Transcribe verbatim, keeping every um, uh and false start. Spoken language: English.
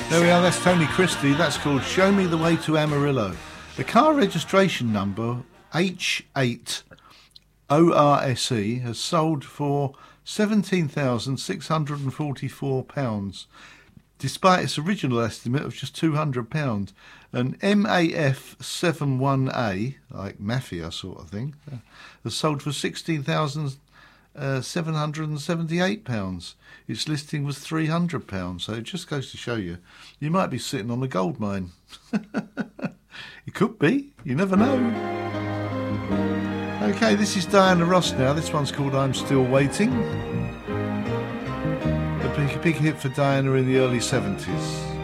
There we are, that's Tony Christie. That's called Show Me the Way to Amarillo. The car registration number H eight O R S E has sold for seventeen thousand six hundred forty-four pounds, despite its original estimate of just two hundred pounds. An M A F seventy-one A, like Mafia sort of thing, uh, has sold for sixteen thousand seven hundred seventy-eight pounds. Its listing was three hundred pounds, so it just goes to show you, you might be sitting on a gold mine. It could be, you never know. Okay, this is Diana Ross now. This one's called I'm Still Waiting. A big, big hit for Diana in the early seventies.